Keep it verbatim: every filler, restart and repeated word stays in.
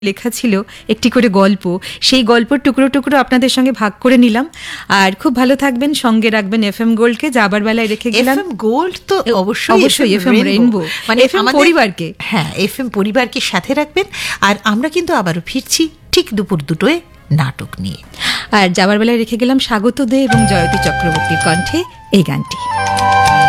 লেখা ছিল একটি করে গল্প, সেই গল্পের টুকরো টুকরো আপনাদের সঙ্গে ভাগ করে নিলাম। আর খুব ভালো থাকবেন, সঙ্গে রাখবেন এফএম গোল্ডকে। যাবার বেলায় রেখে গেলাম এফএম গোল্ড তো অবশ্যই অবশ্যই এফএম রেইনবো, মানে এফএম পরিবারকে, হ্যাঁ এফএম পরিবারকে সাথে রাখবেন। আর আমরা কিন্তু আবারও ফিরছি ঠিক দুপুর দুটোয় নাটক নিয়ে। আর যাবার বেলায় রেখে গেলাম স্বাগত দে এবং জয়তী চক্রবর্তীর কণ্ঠে এই গানটি।